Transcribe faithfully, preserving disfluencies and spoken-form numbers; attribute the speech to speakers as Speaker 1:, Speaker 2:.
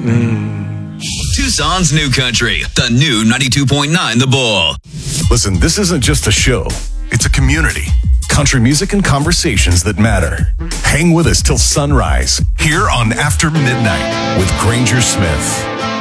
Speaker 1: Mm.
Speaker 2: Tucson's New Country, the new ninety-two point nine The Bull.
Speaker 3: Listen, this isn't just a show. It's a community. Country music and conversations that matter. Hang with us till sunrise, here on After Midnight with Granger Smith.